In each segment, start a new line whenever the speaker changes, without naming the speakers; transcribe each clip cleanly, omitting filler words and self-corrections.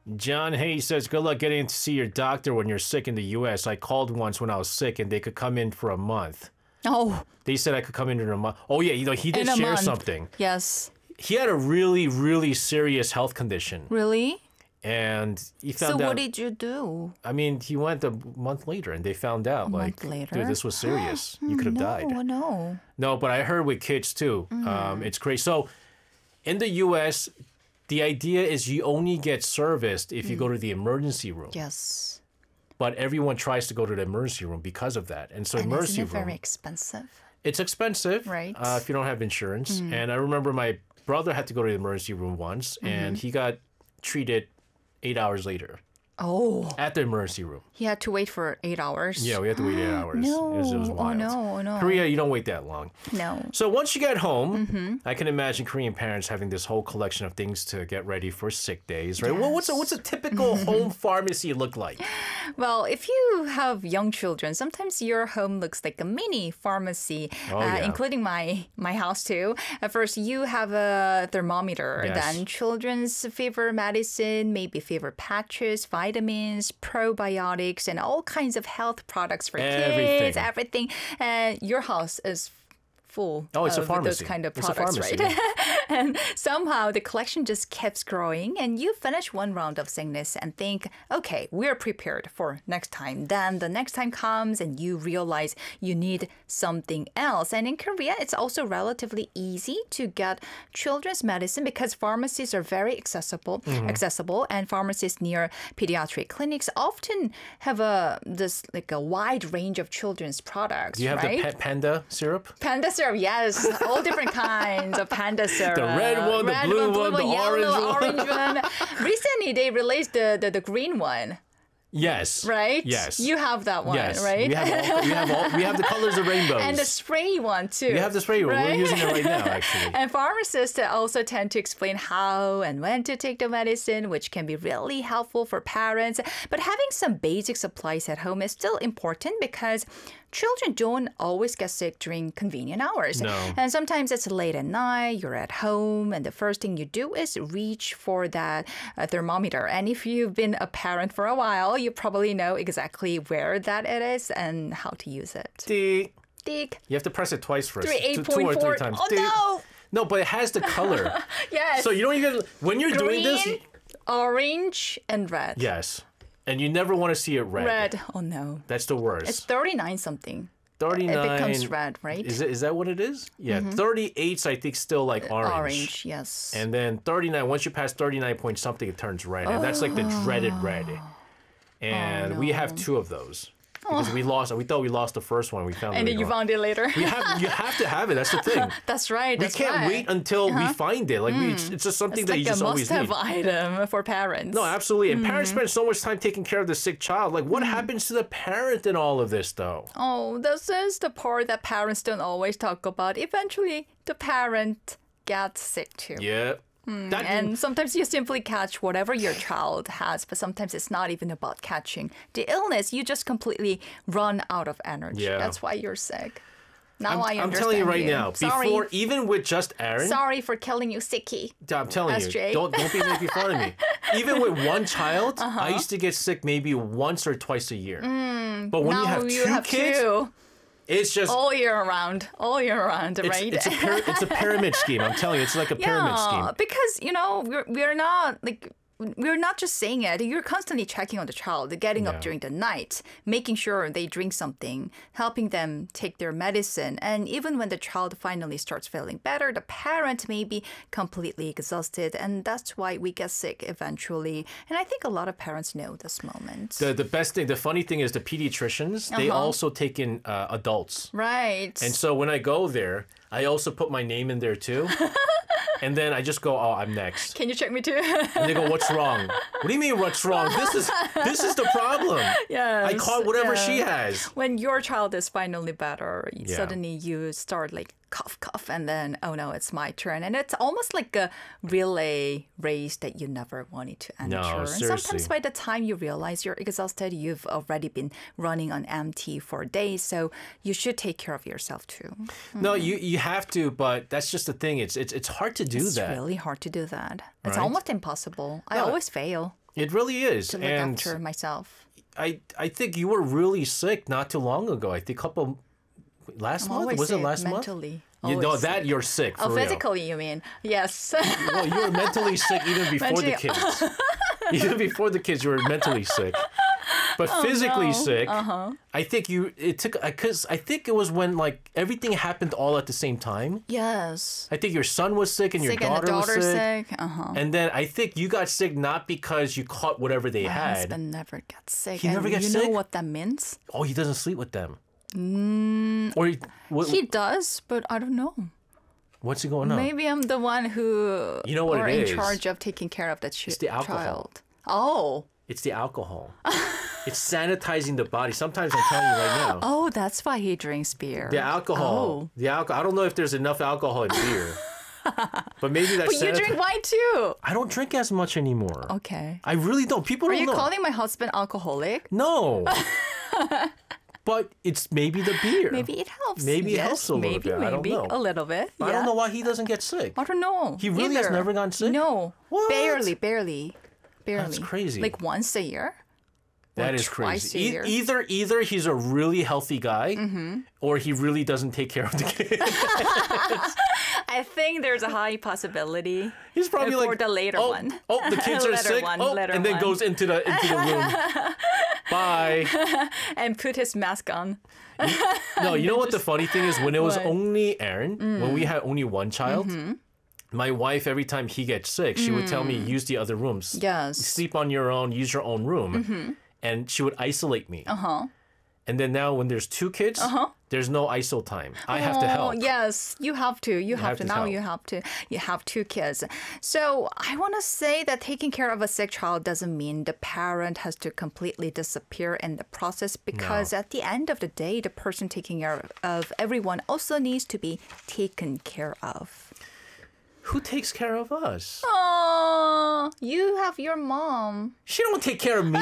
John Hayes says, good luck getting to see your doctor when you're sick in the U.S. I called once when I was sick and they could come in for a month.
Oh.
They said I could come in a month. Oh, yeah, he did share something.
Yes.
He had a really, really serious health condition.
Really?
And he found out.
So what did you do?
I mean, he went a month later and they found out,
a month later?
dude, this was serious. You could have died.
No.
No, but I heard with kids too. It's crazy. So in the U.S., the idea is you only get serviced if you go to the emergency room.
Yes.
But everyone tries to go to the emergency room because of that. And so emergency
isn't it
room.
very expensive?
It's expensive,
right?
If you don't have insurance. And I remember my brother had to go to the emergency room once, and he got treated 8 hours later.
Oh.
At the emergency room.
He had to wait for 8 hours?
Yeah, we had to wait 8 hours.
No.
It was wild.
Oh, no.
Korea, you don't wait that long.
No.
So once you get home, I can imagine Korean parents having this whole collection of things to get ready for sick days, right?
Yes.
Well, what's a typical home pharmacy look like?
Well, if you have young children, sometimes your home looks like a mini pharmacy, including my house too. At first, you have a thermometer, then children's favorite medicine, maybe favorite patches, vitamins, probiotics, and all kinds of health products for kids, everything. And your house is full
it's a
of
pharmacy.
those kind of
It's a
products,
pharmacy,
right? And somehow the collection just keeps growing, and you finish one round of sickness and think, okay, we're prepared for next time. Then the next time comes and you realize you need something else. And in Korea, it's also relatively easy to get children's medicine because pharmacies are very accessible, and pharmacies near pediatric clinics often have a wide range of children's products.
Do you have the Panda syrup?
Panda syrup, yes. All different kinds of Panda syrup.
The red one, the blue one, the
orange one. Recently, they released the green one.
Yes.
Right?
Yes.
You have that one,
yes.
right?
We have the colors of rainbows.
And the spray one, too.
We have the spray one.
Right?
We're using it right now, actually.
And pharmacists also tend to explain how and when to take the medicine, which can be really helpful for parents. But having some basic supplies at home is still important because children don't always get sick during convenient hours.
No.
And sometimes it's late at night, you're at home, and the first thing you do is reach for that thermometer. And if you've been a parent for a while, you probably know exactly where that it is and how to use it.
Ding.
Ding.
You have to press it twice first.
8.4.
2 or 3 times.
Oh,
Ding.
no.
No, but it has the color.
Yes.
So you don't even, when you're doing this.
Orange, and red.
Yes. And you never want to see it red.
Red. Oh, no.
That's the worst.
It's 39 something.
39.
It becomes red, right?
Is that what it is? Yeah. 38's, I think, still like orange.
Orange, yes.
And then 39, once you pass 39 point something, it turns red. And that's like the dreaded red. And we have 2 of those. Because we thought we lost the first one. We found
and then you found it later.
you have to have it. That's the thing.
That's right.
We can't wait until we find it. Like it's just something that you just always need.
It's like a must-have item for parents.
No, absolutely. And parents spend so much time taking care of the sick child. Like, what happens to the parent in all of this, though?
Oh, this is the part that parents don't always talk about. Eventually, the parent gets sick too.
Yeah.
And sometimes you simply catch whatever your child has, but sometimes it's not even about catching the illness. You just completely run out of energy.
Yeah.
That's why you're sick. Now I understand.
I'm telling you right now,
Sorry.
before, even with just Aaron.
Sorry for killing you, Sicky.
I'm telling
SJ.
you, don't be making fun of me. Even with one child, I used to get sick maybe once or twice a year. But when
now
you have 2 kids, it's just
all year round, right?
It's a pyramid scheme. I'm telling you, it's like a pyramid scheme.
Because we're not just saying it. You're constantly checking on the child, getting up during the night, making sure they drink something, helping them take their medicine. And even when the child finally starts feeling better, the parent may be completely exhausted. And that's why we get sick eventually. And I think a lot of parents know this moment.
The funny thing is the pediatricians, they also take in adults.
Right.
And so when I go there, I also put my name in there too. And then I just go, oh, I'm next.
Can you check me too?
And they go, what's wrong? What do you mean, what's wrong? This is the problem.
Yes.
I caught whatever she has.
When your child is finally better, suddenly you start like cough, cough, and then, oh no, it's my turn. And it's almost like a relay race that you never wanted to enter.
No,
and
seriously.
sometimes by the time you realize you're exhausted, you've already been running on empty for days. So you should take care of yourself too.
No, you have to, but that's just the thing. It's hard to do that.
It's really hard to do that. It's
Right?
almost impossible. I always fail.
It really is.
to look
And
after myself.
I think you were really sick not too long ago. I think last
I'm
month?
always
Was it
sick
last month?
mentally.
You know
Always
that
sick.
you're sick for
Oh,
real.
physically, you mean? Yes.
Well, you were mentally sick even before the
Mentally-
kids. Even before the kids, you were mentally sick. But physically sick, I think because I think it was when like everything happened all at the same time.
Yes.
I think your son was sick and
Sick
your
and
daughter
the
was
daughter's
sick.
sick. Uh-huh.
And then I think you got sick not because you caught whatever they
My
had.
husband never gets sick.
He
and
never gets
you
sick?
know what that means?
Oh, he doesn't sleep with them. Or
He does, but I don't know.
what's he going on?
Maybe I'm the one who
You know what
are
it
in
is?
charge of taking care of the
the alcohol.
child. Oh.
It's the alcohol. It's sanitizing the body. Sometimes I'm telling you right now.
Oh, that's why he drinks beer.
The alcohol.
Oh.
The alcohol. I don't know if there's enough alcohol in beer. But maybe that's
But you drink wine too.
I don't drink as much anymore.
Okay.
I really don't. People
Are
don't
you
know.
calling my husband alcoholic?
No. But it's maybe the beer.
Maybe it helps.
Maybe it
yes,
helps a little
maybe,
bit. I don't
Maybe
know.
a little bit.
I don't know why he doesn't get sick.
I don't know.
He really has
either.
never gotten sick?
No.
What?
Barely.
That's crazy.
Like once a year?
That
Or
is
twice
crazy.
a year.
Either he's a really healthy guy, or he really doesn't take care of the kids.
I think there's a high possibility.
He's probably
For
like
the later
oh,
one.
Oh, the kids are
Later
sick.
one,
Oh,
later
and then
one.
goes into the room. Bye.
And put his mask on.
No, you know what the funny thing is? When it was
What?
only Aaron, when we had only one child, my wife, every time he gets sick, she would tell me, use the other rooms.
Yes.
Sleep on your own, use your own room. And she would isolate me. And then now when there's two kids, there's no ISO time. I have to help.
Yes, you have to. You have
have
to.
to
Now
help.
you have to. You have two kids. So I want to say that taking care of a sick child doesn't mean the parent has to completely disappear in the process, because at the end of the day, the person taking care of everyone also needs to be taken care of.
Who takes care of us?
Oh, you have your mom.
She don't take care of me.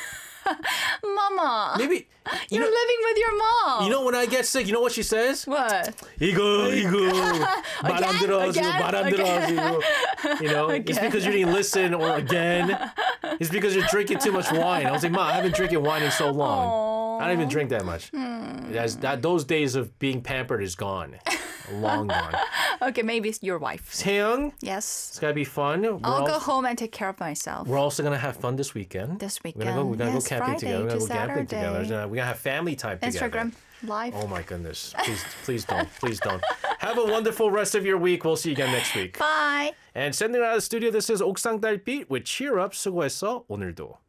Mama,
Maybe you
you're
know,
living with your mom.
you know when I get sick, you know what she says?
What?
이거 바람 들어가지고
Again?
바람 들어가지고. You know, it's because you didn't listen, or again, it's because you're drinking too much wine. I was like, Ma, I haven't been drinking wine in so long. I don't even drink that much. Those days of being pampered is gone, long gone.
Okay, maybe it's your wife.
Taeyang,
Yes.
it's gotta be fun.
I'll go home and take care of myself.
We're also gonna have fun this weekend.
This
We're gonna
weekend.
go
Yes,
camping
Friday
together. We're gonna
to
go camping
Saturday.
together. We're gonna have family time together.
Instagram live.
Oh my goodness. Please don't. Please don't. Have a wonderful rest of your week. We'll see you again next week.
Bye.
And sending out of the studio, this is 옥상 달빛 with Cheer Up. 수고했어, 오늘도.